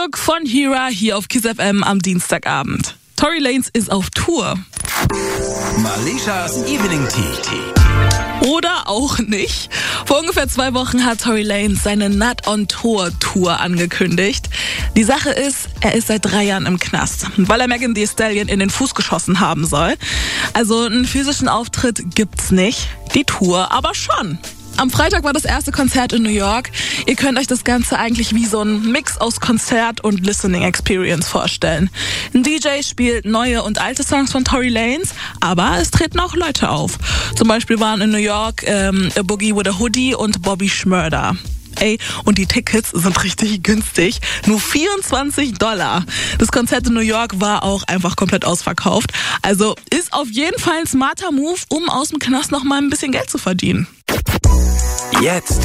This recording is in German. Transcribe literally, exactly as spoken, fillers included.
Look von Hira hier auf Kiss F M am Dienstagabend. Tory Lanez ist auf Tour. Malishas Evening Tea. Oder auch nicht. Vor ungefähr zwei Wochen hat Tory Lanez seine Not on Tour Tour angekündigt. Die Sache ist, er ist seit drei Jahren im Knast, weil er Megan Thee Stallion in den Fuß geschossen haben soll. Also einen physischen Auftritt gibt's nicht, die Tour aber schon. Am Freitag war das erste Konzert in New York. Ihr könnt euch das Ganze eigentlich wie so ein Mix aus Konzert und Listening Experience vorstellen. Ein D J spielt neue und alte Songs von Tory Lanez, aber es treten auch Leute auf. Zum Beispiel waren in New York ähm, A Boogie with a Hoodie und Bobby Schmörder. Ey, und die Tickets sind richtig günstig. Nur vierundzwanzig Dollar. Das Konzert in New York war auch einfach komplett ausverkauft. Also ist auf jeden Fall ein smarter Move, um aus dem Knast noch mal ein bisschen Geld zu verdienen. Jetzt